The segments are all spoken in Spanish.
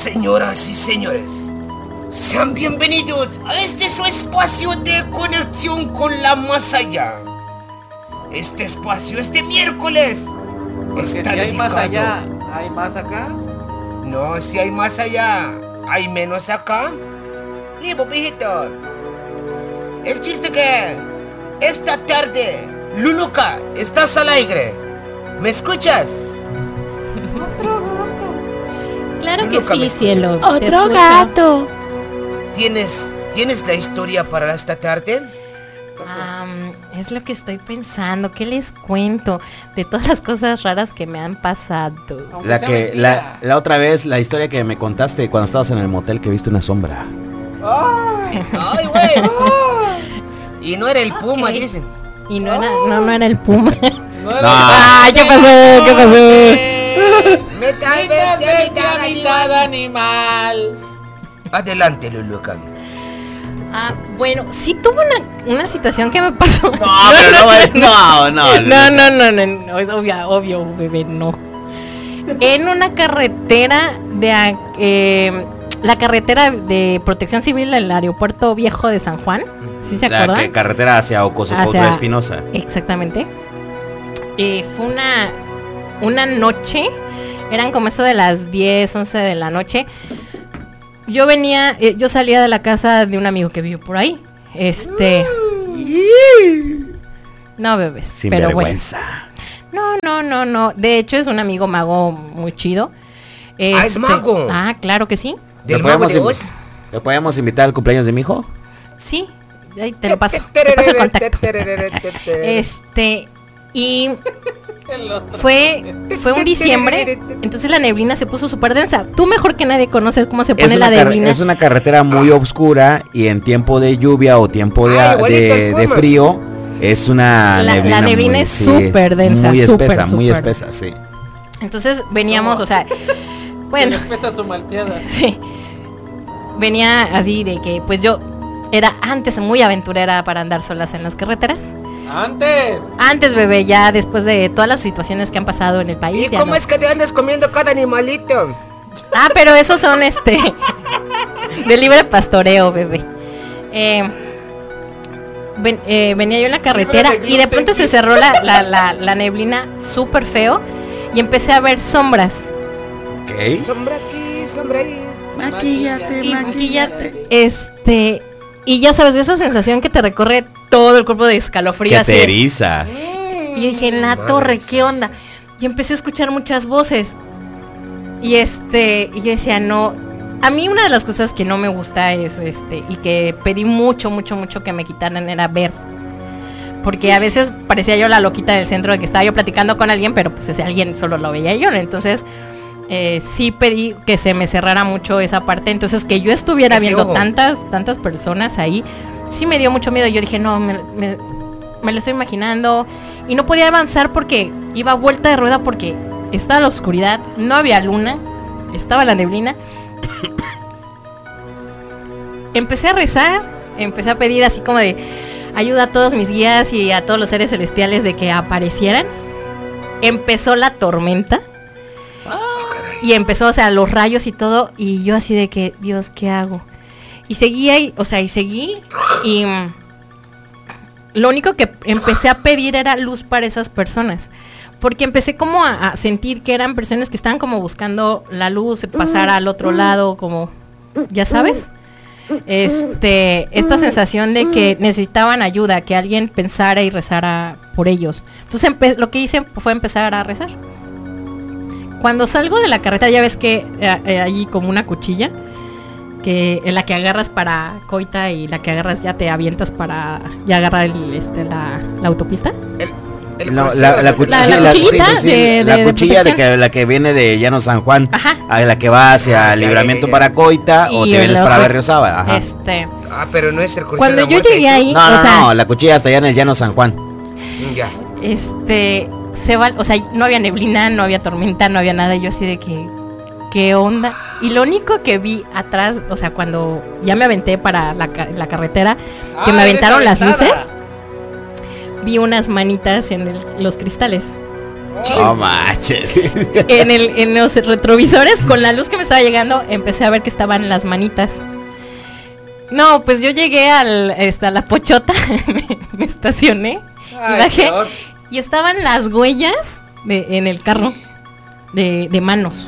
Señoras y señores, sean bienvenidos a este su espacio de conexión con la más allá. Este espacio, este miércoles, porque está si hay dedicado... más allá, ¿hay más acá? No, si hay más allá, hay menos acá. Libo, pijito. El chiste que esta tarde, Luluca, estás al aire. ¿Me escuchas? Claro que Luluca, ¿me sí, escuchas? cielo. te Otro escucho. gato. ¿Tienes la historia para esta tarde? Es lo que estoy pensando. ¿Qué les cuento de todas las cosas raras que me han pasado? Aunque La sea que mentira. la otra vez, la historia que me contaste cuando estabas en el motel que viste una sombra. ¡Ay! ¡Ay, güey! Y no era el Puma, Ok. dicen. Y no era el Puma. No era No. ¡Ay, qué pasó! ¿Qué pasó? Mitad mitad bestia, bestia, mitad mitad animal. animal. Adelante, Luluca. Bueno, sí tuve una situación que me pasó. No, pero No, es obvio, bebé, no. En una carretera la carretera de Protección Civil del Aeropuerto Viejo de San Juan, ¿sí se La acuerdan? carretera hacia Ocosocuautla Hacia- Espinosa. Exactamente. Fue una noche, eran como eso de las 10, 11 de la noche. Yo salía de la casa de un amigo que vive por ahí. No, bebés, Sin pero bueno. vergüenza. No. De hecho es un amigo mago muy chido. ¿Es mago? Ah, claro que sí. ¿Del ¿Le mago podemos de invi- Oz? ¿Le podemos invitar al cumpleaños de mi hijo? Sí, ahí te lo paso. Te paso el contacto. Y El otro. fue un diciembre, entonces la neblina se puso súper densa. Tú mejor que nadie conoces cómo se pone la neblina. Es una carretera muy oscura y en tiempo de lluvia o tiempo igualito el de Puma. frío es una La neblina neblina muy, es súper densa, muy súper, espesa, muy súper. espesa, sí. Entonces veníamos, o sea, Se bueno, les pesa su malteada. sí. Venía así de que pues yo era antes muy aventurera para andar solas en las carreteras. Antes. Bebé, ya después de todas las situaciones que han pasado en el país. ¿Y ya cómo no. es que te andas comiendo cada animalito? Pero esos son de libre pastoreo, bebé. Venía yo en la carretera Libre de y de gluten, pronto se please. cerró la neblina súper feo y empecé a ver sombras. ¿Ok? Sombra aquí, sombra ahí. Y y ya sabes, esa sensación que te recorre todo el cuerpo de escalofrío. Que así te de- eriza. Y yo dije, en la torre, ¿qué onda? Y empecé a escuchar muchas voces. Y yo decía, no. A mí una de las cosas que no me gusta es y que pedí mucho que me quitaran era ver. Porque a veces parecía yo la loquita del centro de que estaba yo platicando con alguien, pero pues ese alguien solo lo veía yo, ¿no? Entonces, sí pedí que se me cerrara mucho esa parte. Entonces, que yo estuviera Ese viendo ojo. tantas personas ahí, sí me dio mucho miedo. Yo dije, no, me lo estoy imaginando. Y no podía avanzar porque iba a vuelta de rueda porque estaba la oscuridad, no había luna, estaba la neblina. Empecé a rezar, empecé a pedir así como de ayuda a todos mis guías y a todos los seres celestiales de que aparecieran. Empezó la tormenta. Y empezó, o sea, los rayos y todo. Y yo así de que, Dios, ¿qué hago? Y seguí ahí, o sea, y seguí. Y lo único que empecé a pedir era luz para esas personas. Porque empecé como a sentir que eran personas que estaban como buscando la luz, pasar al otro lado, como, ya sabes. Esta sensación de que necesitaban ayuda, que alguien pensara y rezara por ellos. Entonces lo que hice fue empezar a rezar. Cuando salgo de la carretera, ya ves que hay como una cuchilla que en la que agarras para coita y la que agarras ya te avientas para ya agarrar la autopista. No, la cuchillita de la cuchilla protección. la que viene de Llano San Juan, Ajá. a la que va hacia Libramiento para Coita o Y te vienes el para otro, Berriozábal. Ajá. Pero no es el crucero Cuando de la yo muerte, llegué ¿tú? ahí, No, o sea, no, la cuchilla hasta allá en el Llano San Juan. Ya. o sea, no había neblina, no había tormenta, no había nada. Y yo así de que, ¿qué onda? Y lo único que vi atrás, o sea, cuando ya me aventé para la carretera, que me aventaron las luces, vi unas manitas en los cristales. No manches. En los retrovisores, con la luz que me estaba llegando, empecé a ver que estaban las manitas. No, pues yo llegué a la Pochota, me estacioné y bajé y estaban las huellas en el carro de manos.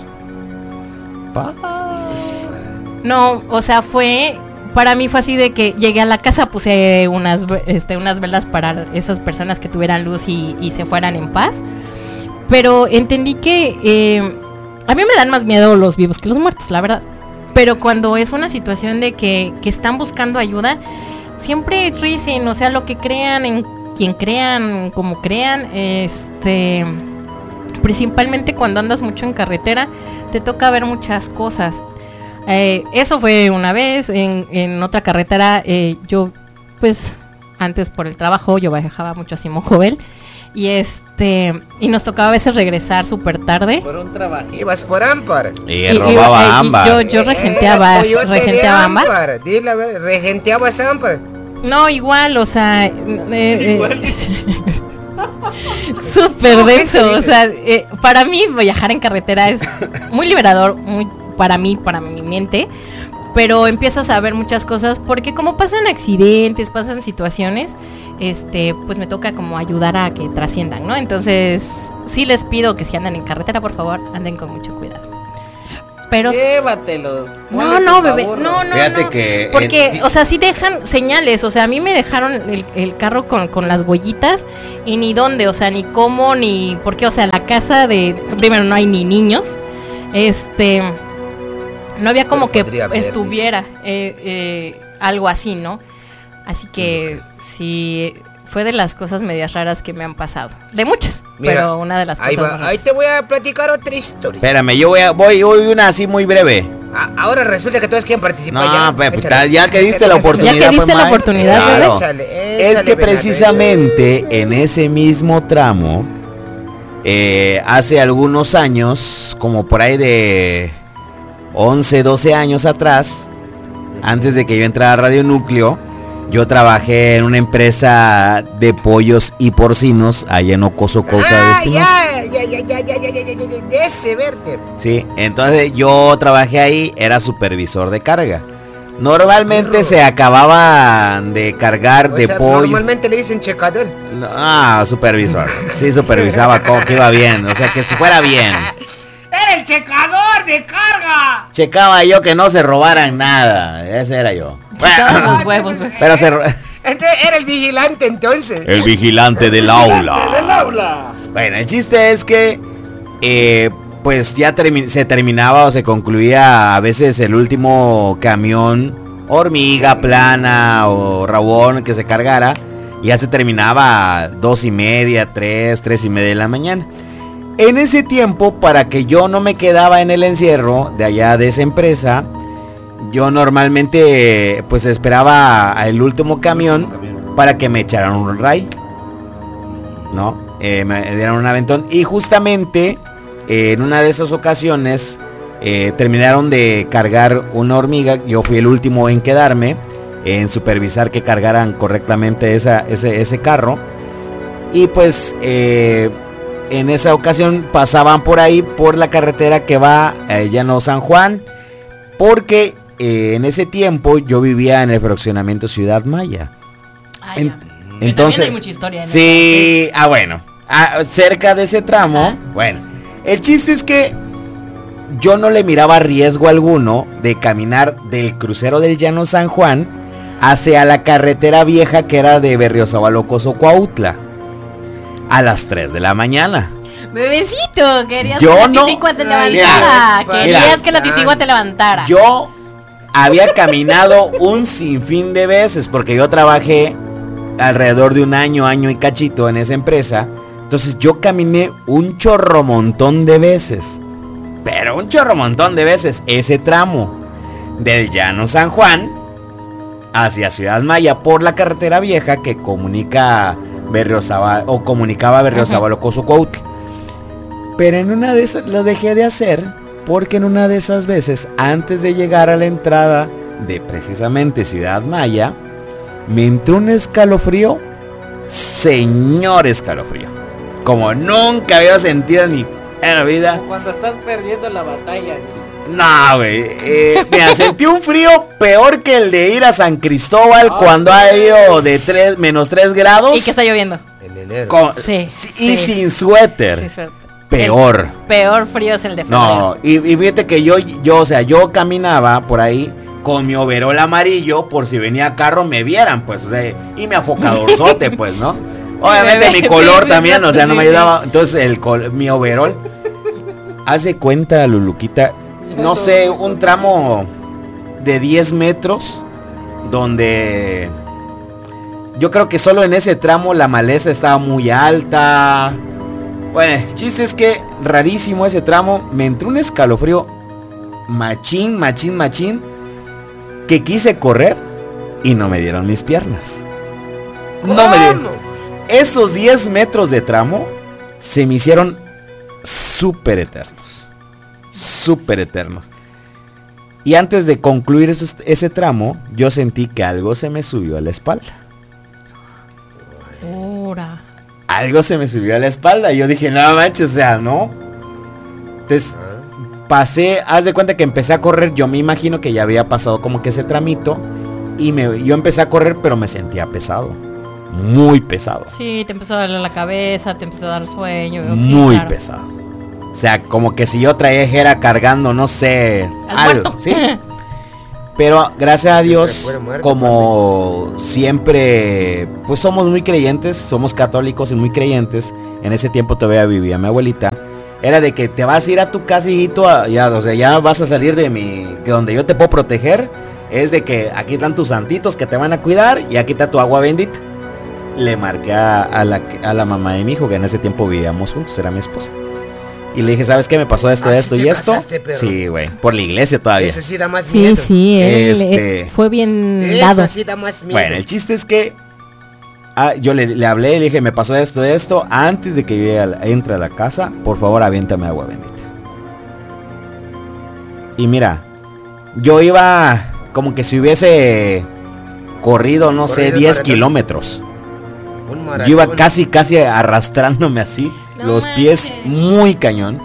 No, o sea, para mí fue así de que llegué a la casa, puse unas velas para esas personas que tuvieran luz y se fueran en paz. Pero entendí que a mí me dan más miedo los vivos que los muertos, la verdad. Pero cuando es una situación de que están buscando ayuda, siempre risen, o sea, lo que crean, en quien crean, como crean, principalmente cuando andas mucho en carretera, te toca ver muchas cosas. Eso fue una vez, en otra carretera, yo, pues, antes por el trabajo, yo viajaba mucho a Simón Jovel, y nos tocaba a veces regresar súper tarde. Por un trabajo. Ibas por Ámbar. Y robaba ámbar. Yo regenteaba ámbar. Dile, a ver, regenteabas ámbar. No, igual, o sea, súper denso, o sea, para mí viajar en carretera es muy liberador, para mi mente, pero empiezas a ver muchas cosas porque como pasan accidentes, pasan situaciones, pues me toca como ayudar a que trasciendan, ¿no? Entonces, sí les pido que si andan en carretera, por favor, anden con mucho cuidado. Pero llévatelos. No, bebé, no. Fíjate que porque, o sea, sí dejan señales, o sea, a mí me dejaron el carro con las huellitas y ni dónde, o sea, ni cómo, ni por qué, o sea, la casa primero no hay ni niños, no había como que estuviera algo así, ¿no? Así que sí, fue de las cosas medias raras que me han pasado. De muchas, mira, pero una de las cosas ahí te voy a platicar otra historia. Espérame, yo voy una así muy breve. Ahora resulta que todos quieren participar. No, pues ya que diste la oportunidad. Ya que diste la oportunidad, claro. Échale, es que precisamente en ese mismo tramo, hace algunos años, como por ahí de 11, 12 años atrás, antes de que yo entrara a Radio Núcleo, yo trabajé en una empresa de pollos y porcinos allá en Ocoso, Cuautla de Espinosa. Ya, ese verde. Sí, entonces yo trabajé ahí, era supervisor de carga. Normalmente se acababan de cargar de pollo. Normalmente le dicen checador. Supervisor. Sí, supervisaba todo, que iba bien, o sea, que si fuera bien. ¡Era el checador de carga! Checaba yo que no se robaran nada, ese era yo. Los huevos, pero entonces era el vigilante entonces. El vigilante del aula. Bueno, el chiste es que pues ya se terminaba o se concluía a veces el último camión, hormiga, plana o rabón que se cargara. Y ya se terminaba 2:30, 3:30 de la mañana. En ese tiempo, para que yo no me quedaba en el encierro de allá de esa empresa, yo normalmente pues esperaba el último camión para que me echaran un ray, ¿no? Me dieran un aventón. Y justamente en una de esas ocasiones terminaron de cargar una hormiga. Yo fui el último en quedarme, en supervisar que cargaran correctamente ese carro. Y pues en esa ocasión pasaban por ahí, por la carretera que va a Llano San Juan, porque en ese tiempo yo vivía en el fraccionamiento Ciudad Maya. Entonces, hay mucha historia, ¿no? Sí, bueno, cerca de ese tramo, bueno, el chiste es que yo no le miraba riesgo alguno de caminar del crucero del Llano San Juan hacia la carretera vieja que era de Berriozábal, Ocoso, Cuautla, a las 3 de la mañana. Bebecito, querías que la Tisigua te levantara. Querías que la Tisigua te levantara. Yo había caminado un sinfín de veces porque yo trabajé alrededor de un año y cachito en esa empresa. Entonces yo caminé un chorromontón de veces. Pero un chorromontón de veces ese tramo del Llano San Juan hacia Ciudad Maya por la carretera vieja que comunicaba Berriozábal, Ocoso, Cuautla. Pero en una de esas lo dejé de hacer porque en una de esas veces, antes de llegar a la entrada de precisamente Ciudad Maya, me entró un escalofrío, señor escalofrío. como nunca había sentido en la vida. Como cuando estás perdiendo la batalla, dice. No, güey. Mira, sentí un frío peor que el de ir a San Cristóbal cuando ha ido de -3 grados. Y que está lloviendo. En enero. Y sin suéter. Sí, peor. Peor frío es el de febrero. No, y fíjate que yo caminaba por ahí con mi overol amarillo por si venía carro me vieran, pues, o sea, y mi afocadorzote, pues, ¿no? Obviamente mi color también, o sea, no me ayudaba. Entonces mi overol. Haz de cuenta, Luluquita, no sé, un tramo de 10 metros donde yo creo que solo en ese tramo la maleza estaba muy alta. Bueno, el chiste es que rarísimo ese tramo, me entró un escalofrío machín, que quise correr y no me dieron mis piernas. No me dieron. Esos 10 metros de tramo se me hicieron súper eternos. Y antes de concluir ese tramo, yo sentí que algo se me subió a la espalda. Algo se me subió a la espalda y yo dije, no manches, o sea, no. Entonces pasé, haz de cuenta que empecé a correr, yo me imagino que ya había pasado como que ese tramito y yo empecé a correr, pero me sentía pesado, muy pesado. Sí, te empezó a doler la cabeza, te empezó a dar sueño. Muy sí, claro. pesado. O sea, como que si yo trajera cargando, no sé, algo, ¿sí? Pero gracias a Dios, como siempre, pues somos muy creyentes, somos católicos y muy creyentes. En ese tiempo todavía vivía mi abuelita. Era de que te vas a ir a tu casa, hijito, ya, o sea, ya vas a salir de donde yo te puedo proteger. Es de que aquí están tus santitos que te van a cuidar y aquí está tu agua bendita. Le marqué a la mamá de mi hijo, que en ese tiempo vivíamos juntos, era mi esposa. Y le dije, ¿sabes qué? Me pasó esto y esto. Sí, güey, por la iglesia todavía. Eso sí da más miedo. Sí, fue bien dado. Eso sí da más miedo. Bueno, el chiste es que yo le hablé y le dije, me pasó esto. Antes de que yo entre a la casa, por favor, aviéntame agua bendita. Y mira, yo iba como que si hubiese corrido, no sé, 10 kilómetros. Yo iba casi arrastrándome así. Los pies muy cañón.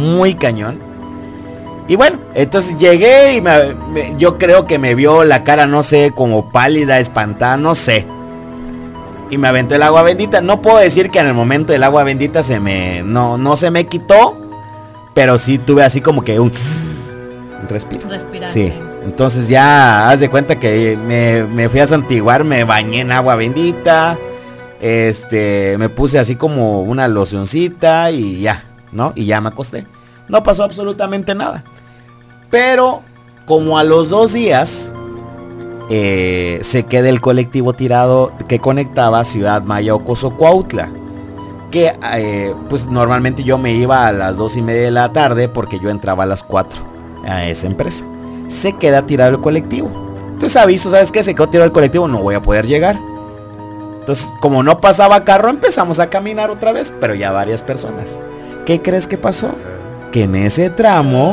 Y bueno, entonces llegué y yo creo que me vio la cara, no sé, como pálida, espantada, no sé. Y me aventó el agua bendita. No puedo decir que en el momento del agua bendita no se me quitó, pero sí tuve así como que un respiro. Sí. Entonces ya haz de cuenta que me fui a santiguar, me bañé en agua bendita. Me puse así como una locioncita y ya, ¿no? Y ya me acosté. No pasó absolutamente nada. Pero como a los 2 días se queda el colectivo tirado que conectaba Ciudad Maya o Cozocuautla. Que pues normalmente yo me iba a las 2:30 de la tarde porque yo entraba a las 4 a esa empresa. Se queda tirado el colectivo. Entonces aviso, ¿sabes qué? Se quedó tirado el colectivo, no voy a poder llegar. Entonces, como no pasaba carro, empezamos a caminar otra vez, pero ya varias personas. ¿Qué crees que pasó? Que en ese tramo,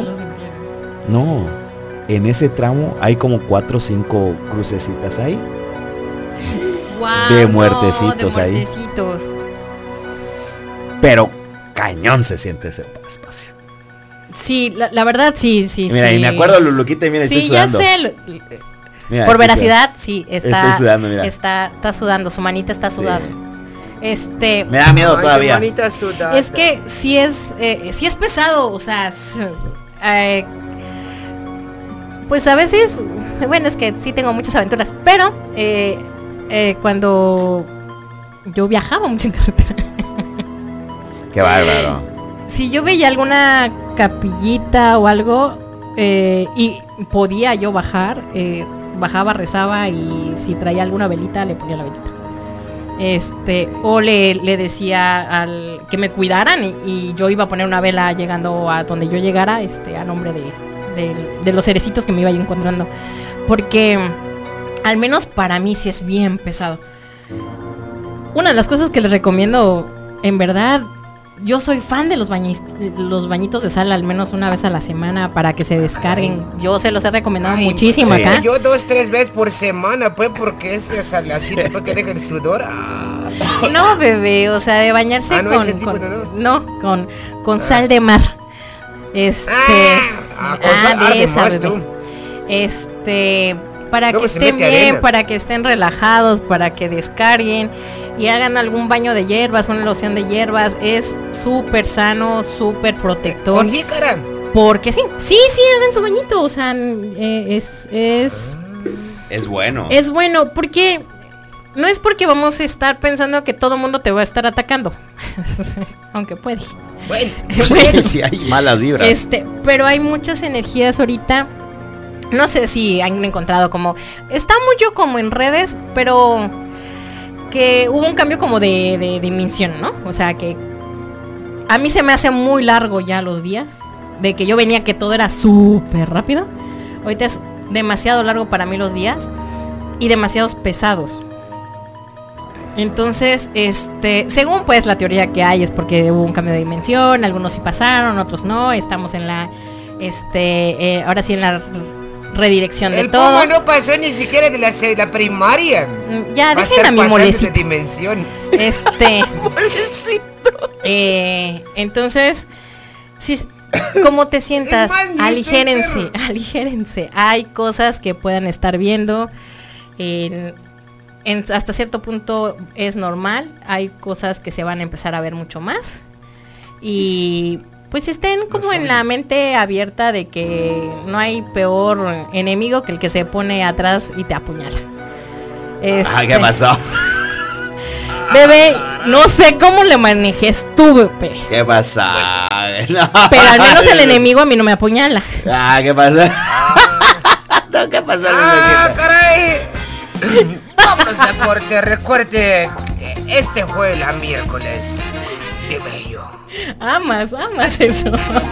hay como 4 o 5 crucecitas ahí. Wow, de muertecitos ahí. Pero cañón se siente ese espacio. Sí, la verdad, sí. Mira, y me acuerdo, Luluquita, y mira, estoy sudando. Sí, ya sé. Mira, por veracidad, sí, estoy sudando, mira. Está sudando, su manita está sudando. Sí. Me da miedo todavía. Es que sí es pesado, o sea, pues a veces, bueno, es que sí tengo muchas aventuras, pero cuando yo viajaba mucho en carretera. Qué bárbaro. Si yo veía alguna capillita o algo y podía yo bajar, bajaba, rezaba y si traía alguna velita le ponía la velita. O le decía que me cuidaran y yo iba a poner una vela llegando a donde yo llegara, a nombre de los cerecitos que me iba yo encontrando, porque al menos para mí sí es bien pesado. Una de las cosas que les recomiendo, en verdad, yo soy fan de los bañitos de sal al menos una vez a la semana para que se descarguen. Yo se los he recomendado muchísimo acá. Yo 2-3 veces por semana, pues, porque es así después que deja el sudor. No, bebé, o sea, de bañarse no, ese tipo con sal de mar. con sal de arde esa, más, bebé. tú. Para Luego que se estén mete bien, arena. para que estén relajados, para que descarguen y hagan algún baño de hierbas, una loción de hierbas. Es súper sano, súper protector. Con jícara. Porque sí, hagan su bañito. O sea, Es bueno. es bueno, porque no es porque vamos a estar pensando que todo el mundo te va a estar atacando. Aunque puede. Bueno, Sí, hay malas vibras. Pero hay muchas energías ahorita. No sé si han encontrado como... Está mucho como en redes, pero... Que hubo un cambio como de dimensión, ¿no? O sea que... A mí se me hace muy largo ya los días. De que yo venía que todo era súper rápido. Ahorita es demasiado largo para mí los días. Y demasiados pesados. Entonces, según pues la teoría que hay es porque hubo un cambio de dimensión. Algunos sí pasaron, otros no. Estamos en la... ahora sí en la redirección de el todo. Puma no pasó ni siquiera de la primaria. Ya, Va a dejen estar a mi pasando de molecito. dimensión. Entonces, si, ¿cómo te sientas? Es más, ni estoy enfermo. Aligérense. Hay cosas que puedan estar viendo. Hasta cierto punto es normal. Hay cosas que se van a empezar a ver mucho más. Y pues estén como en la mente abierta de que no hay peor enemigo que el que se pone atrás y te apuñala. ¿Qué pasó? Bebé, no sé cómo le manejes tú, bebé. ¿Qué pasó? No. Pero al menos el enemigo a mí no me apuñala. ¿Qué pasó? No, ¿qué pasó? Caray. Vámonos a corte. Recuerde, este fue la miércoles de Bello. Amas eso.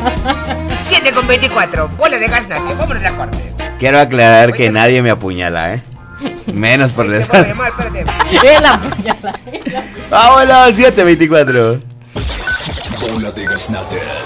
7:24, bola de gaznate, vámonos a la corte. Quiero aclarar que nadie me apuñala, menos por Te voy a desar. llamar, espérate. Él apuñala. Vámonos, 7:24. Bola de gaznate.